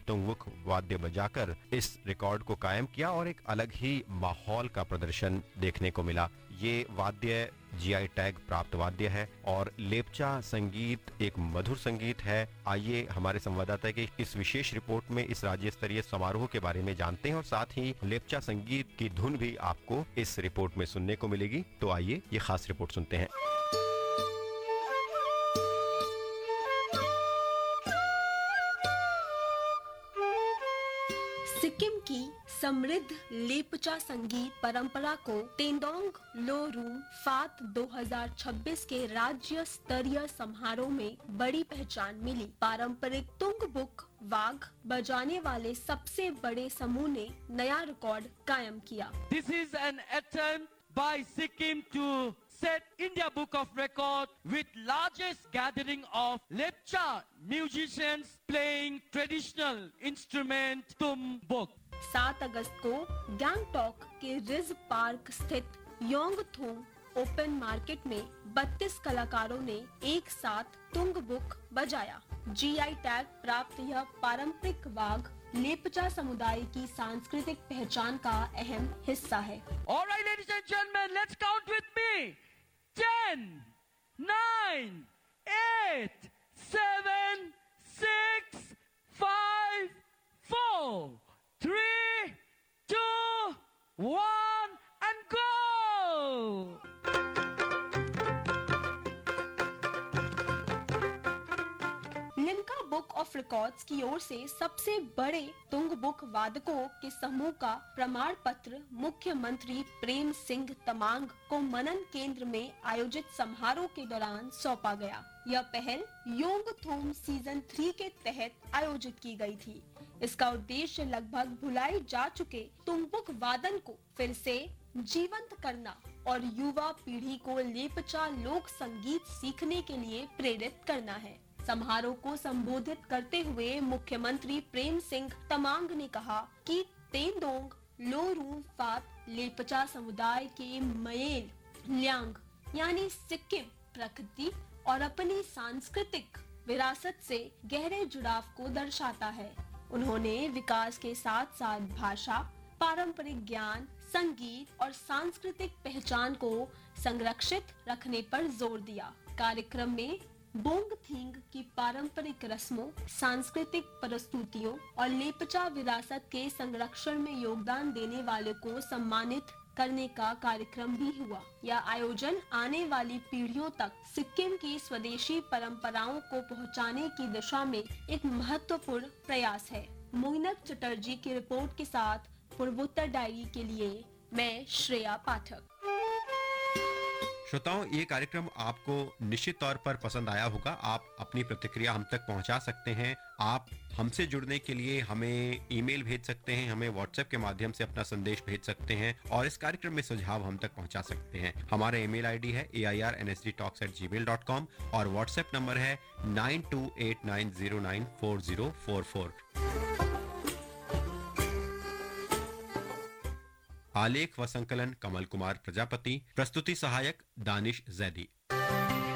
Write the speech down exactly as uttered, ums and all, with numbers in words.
तुंगबुक वाद्य बजाकर इस रिकॉर्ड को कायम किया और एक अलग ही माहौल का प्रदर्शन देखने को मिला। ये वाद्य जीआई टैग प्राप्त वाद्य है और लेपचा संगीत एक मधुर संगीत है। आइए हमारे संवाददाता की इस विशेष रिपोर्ट में इस राज्य स्तरीय समारोह के बारे में जानते हैं और साथ ही लेपचा संगीत की धुन भी आपको इस रिपोर्ट में सुनने को मिलेगी। तो आइए ये खास रिपोर्ट सुनते हैं। सिक्किम की समृद्ध लेपचा संगीत परंपरा को तेंदोंग लोरूम फात दो हज़ार छब्बीस के राज्य स्तरीय समारोह में बड़ी पहचान मिली। पारंपरिक तुंगबुक वाग बजाने वाले सबसे बड़े समूह ने नया रिकॉर्ड कायम किया। This is an attempt by Sikkim to set India Book of Record with largest gathering of Lepcha musicians playing traditional instrument tumbuk। सात अगस्त को गैंगटॉक के रिज पार्क स्थित योंगथोंग ओपन मार्केट में बत्तीस कलाकारों ने एक साथ तुंगबुक बजाया। जीआई टैग प्राप्त यह पारंपरिक वाग लेपचा समुदाय की सांस्कृतिक पहचान का अहम हिस्सा है। All right, ladies and gentlemen, let's count with me. ten, nine, eight, seven, six, five, four, three, two, one, and go! Limca book of records की ओर से सबसे बड़े तुंगबुक वादकों के समूह का प्रमाण पत्र मुख्यमंत्री प्रेम सिंह तमांग को मनन केंद्र में आयोजित समारोह के दौरान सौंपा गया। यह पहल योंगथोंग सीजन थ्री के तहत आयोजित की गई थी। इसका उद्देश्य लगभग भुलाई जा चुके तुंगबुक वादन को फिर से जीवंत करना और युवा पीढ़ी को लेपचा लोक संगीत सीखने के लिए प्रेरित करना है। समारोह को संबोधित करते हुए मुख्यमंत्री प्रेम सिंह तमांग ने कहा कि तेंदोंग लोरूम फात लेपचा समुदाय के मयेल ल्यांग यानी सिक्किम प्रकृति और अपनी सांस्कृतिक विरासत से गहरे जुड़ाव को दर्शाता है। उन्होंने विकास के साथ साथ भाषा, पारंपरिक ज्ञान, संगीत और सांस्कृतिक पहचान को संरक्षित रखने पर जोर दिया। कार्यक्रम में बोंगथींग की पारंपरिक रस्मों, सांस्कृतिक प्रस्तुतियों और लेपचा विरासत के संरक्षण में योगदान देने वाले को सम्मानित करने का कार्यक्रम भी हुआ। यह आयोजन आने वाली पीढ़ियों तक सिक्किम की स्वदेशी परंपराओं को पहुंचाने की दिशा में एक महत्वपूर्ण प्रयास है। मोइनक चटर्जी की रिपोर्ट के साथ पूर्वोत्तर डायरी के लिए मैं श्रेया पाठक। श्रोताओं, ये कार्यक्रम आपको निश्चित तौर पर पसंद आया होगा। आप अपनी प्रतिक्रिया हम तक पहुंचा सकते हैं। आप हमसे जुड़ने के लिए हमें ईमेल भेज सकते हैं, हमें व्हाट्सएप के माध्यम से अपना संदेश भेज सकते हैं और इस कार्यक्रम में सुझाव हम तक पहुंचा सकते हैं। हमारा ईमेल आईडी है ए I R N S D talks eight ji mail dot com और व्हाट्सएप नंबर है nine to eight nine zero nine four zero four four. आलेख व संकलन कमल कुमार प्रजापति, प्रस्तुति सहायक दानिश जैदी।